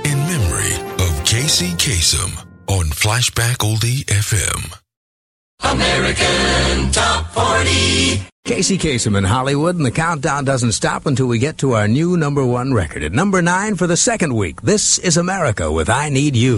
In memory of Casey Kasem on Flashback Oldie FM. American Top 40. Casey Kasem in Hollywood, and the countdown doesn't stop until we get to our new number one record. At number 9 for the second week, this is America with I Need You.